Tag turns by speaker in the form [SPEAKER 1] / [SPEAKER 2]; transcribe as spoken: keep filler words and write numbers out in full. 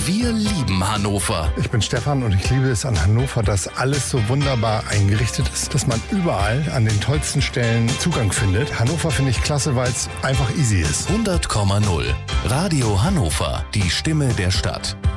[SPEAKER 1] Wir lieben Hannover.
[SPEAKER 2] Ich bin Stefan und ich liebe es an Hannover, dass alles so wunderbar eingerichtet ist, dass man überall an den tollsten Stellen Zugang findet. Hannover finde ich klasse, weil es einfach easy ist.
[SPEAKER 1] hundert Komma null. Radio Hannover, die Stimme der Stadt.